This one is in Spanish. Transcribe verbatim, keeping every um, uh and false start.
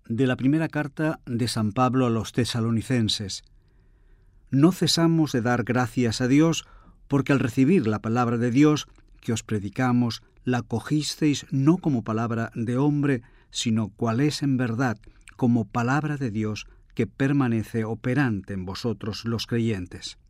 de la primera carta de San Pablo a los tesalonicenses. No cesamos de dar gracias a Dios, porque al recibir la palabra de Dios que os predicamos, la cogisteis no como palabra de hombre, sino cual es en verdad, como palabra de Dios que permanece operante en vosotros los creyentes.